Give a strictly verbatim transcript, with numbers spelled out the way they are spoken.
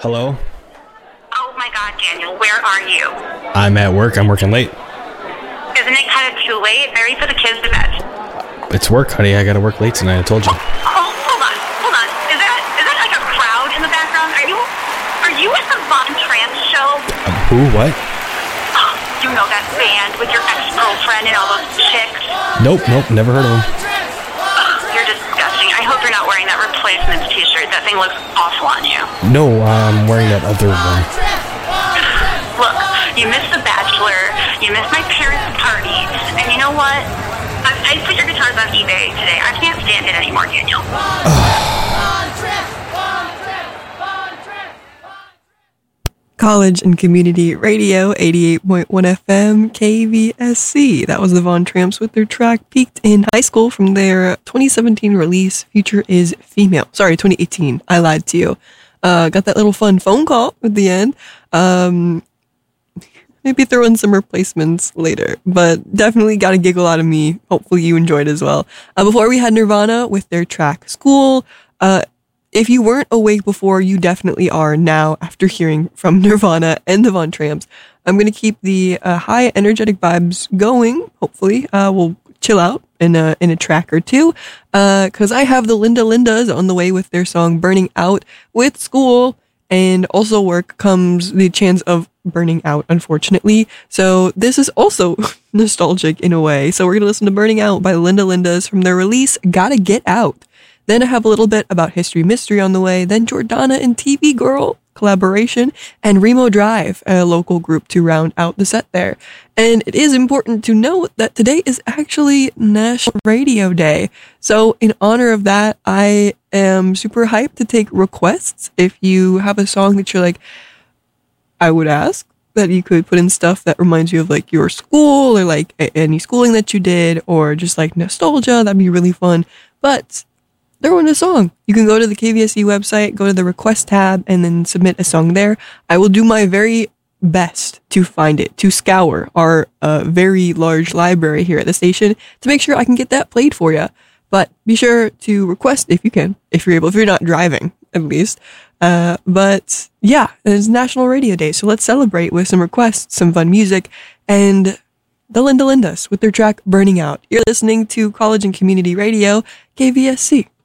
Hello? Oh my God, Daniel, where are you? I'm at work. I'm working late. Isn't it kind of too late? Ready for the kids to bed. It's work, honey. I gotta work late tonight. I told you. Oh, hold on, hold on. Is that is that like a crowd in the background? Are you are you at the Von Trance show? Um, who? What? Oh, you know that band with your ex-girlfriend and all those chicks? Nope, nope. Never heard of them. Oh, you're disgusting. I hope you're not wearing that replacements t-shirt. That thing looks awful on you. No, I'm wearing that other one. Look, you missed The Bachelor, you missed my parents' party, and you know what? I, I put your guitars on eBay today. I can't stand it anymore, Daniel. College and Community Radio, eighty-eight point one F M, K V S C. That was the Von Tramps with their track Peaked in High School from their twenty seventeen release, Future is Female. Sorry, twenty eighteen. I lied to you. Uh, got that little fun phone call at the end. Um, maybe throw in some replacements later, but definitely got a giggle out of me. Hopefully you enjoyed as well. Uh, before we had Nirvana with their track School. Uh, if you weren't awake before, you definitely are now after hearing from Nirvana and the Von Tramps. I'm going to keep the uh, high energetic vibes going. Hopefully, uh, we'll chill out in a, in a track or two. Uh, cause I have the Linda Lindas on the way with their song Burning Out. With school and also work comes the chance of burning out, unfortunately. So this is also nostalgic in a way. So we're going to listen to Burning Out by Linda Lindas from their release Gotta Get Out. Then I have a little bit about History Mystery on the way. Then Jordana and T V Girl collaboration and Remo Drive, a local group to round out the set there. And it is important to note that today is actually National Radio Day. So in honor of that, I am super hyped to take requests. If you have a song that you're like, I would ask that you could put in stuff that reminds you of like your school or like a- any schooling that you did or just like nostalgia. That'd be really fun. But throw in a song. You can go to the K V S C website, go to the request tab, and then submit a song there. I will do my very best to find it, to scour our uh, very large library here at the station to make sure I can get that played for you. But be sure to request if you can, if you're able, if you're not driving, at least. Uh, but yeah, it's National Radio Day, so let's celebrate with some requests, some fun music, and the Linda Lindas with their track Burning Out. You're listening to College and Community Radio, K V S C.